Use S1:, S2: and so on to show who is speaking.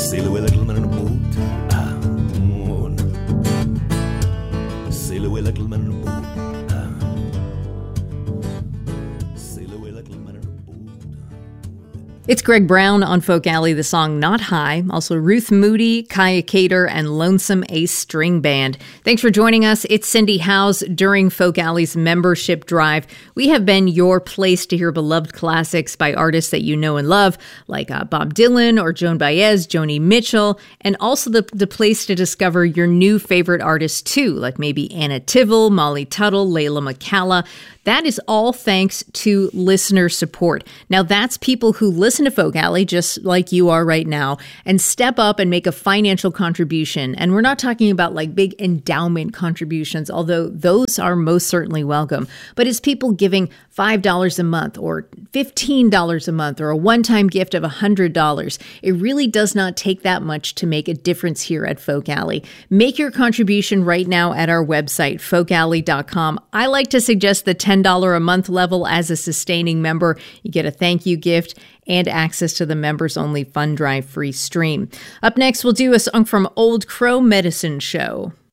S1: Sail away like a little man in a boat. Sail away like a little man in a boat. Sail away like a little man in a boat.
S2: It's Greg Brown on Folk Alley, the song Not High. Also Ruth Moody, Kaya Cater, and Lonesome Ace String Band. Thanks for joining us. It's Cindy Howes during Folk Alley's membership drive. We have been your place to hear beloved classics by artists that you know and love, like Bob Dylan or Joan Baez, Joni Mitchell, and also the place to discover your new favorite artists too, like maybe Anna Tivell, Molly Tuttle, Layla McCalla. That is all thanks to listener support. Now, that's people who listen to Folk Alley, just like you are right now, and step up and make a financial contribution. And we're not talking about like big endowment contributions, although those are most certainly welcome. But it's people giving $5 a month or $15 a month or a one-time gift of $100. It really does not take that much to make a difference here at Folk Alley. Make your contribution right now at our website, folkalley.com. I like to suggest the $10 a month level as a sustaining member. You get a thank you gift and access to the members-only Fund Drive free stream. Up next, we'll do a song from Old Crow Medicine Show.